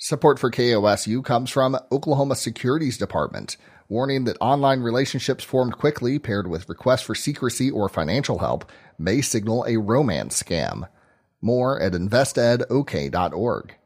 Support for KOSU comes from Oklahoma Securities Department, warning that online relationships formed quickly paired with requests for secrecy or financial help may signal a romance scam. More at investedok.org.